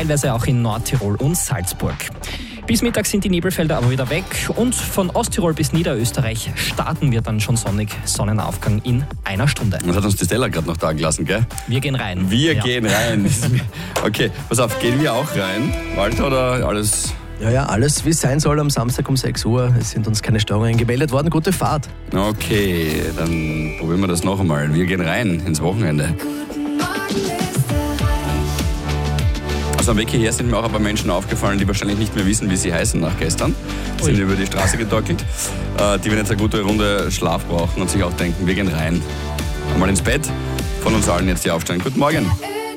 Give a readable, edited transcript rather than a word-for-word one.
teilweise auch in Nordtirol und Salzburg. Bis Mittag sind die Nebelfelder aber wieder weg und von Osttirol bis Niederösterreich starten wir dann schon sonnig, Sonnenaufgang in einer Stunde. Das hat uns die Stella gerade noch da gelassen, gell? Wir gehen rein. Wir gehen rein. Okay, pass auf, gehen wir auch rein? Walter, oder alles? Ja, alles wie es sein soll am Samstag um 6 Uhr. Es sind uns keine Störungen gemeldet worden. Gute Fahrt. Okay, dann probieren wir das noch einmal. Wir gehen rein ins Wochenende. Also am Weg hierher sind mir auch ein paar Menschen aufgefallen, die wahrscheinlich nicht mehr wissen, wie sie heißen nach gestern. Sind über die Straße getorkelt. Die werden jetzt eine gute Runde Schlaf brauchen und sich auch denken, wir gehen rein. Einmal ins Bett. Von uns allen jetzt die Aufstellung. Guten Morgen.